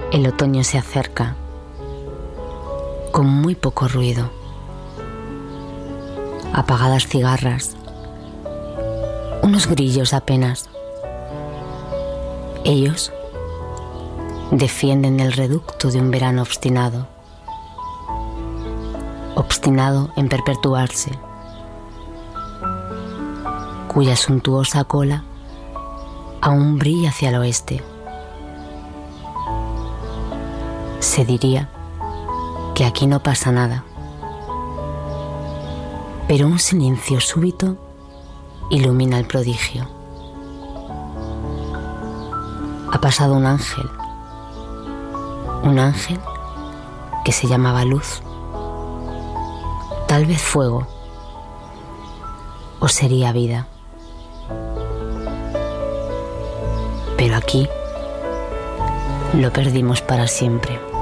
El otoño se acerca con muy poco ruido. Apagadas cigarras, unos grillos apenas. Ellos defienden el reducto de un verano obstinado en perpetuarse, cuya suntuosa cola aún brilla hacia el oeste. Se diría que aquí no pasa nada, pero un silencio súbito ilumina el prodigio. Ha pasado un ángel que se llamaba luz, tal vez fuego, o sería vida. Pero aquí lo perdimos para siempre.